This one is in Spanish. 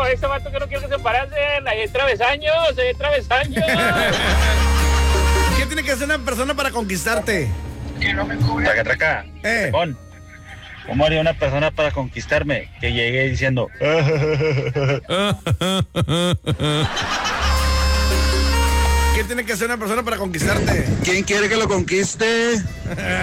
ese vato que no quiere que se embaracen. Ahí hay travesaños, ¿Qué tiene que hacer una persona para conquistarte? Traca, ¿cómo haría una persona para conquistarme? Que llegue diciendo... ¿Qué tiene que hacer una persona para conquistarte? ¿Quién quiere que lo conquiste?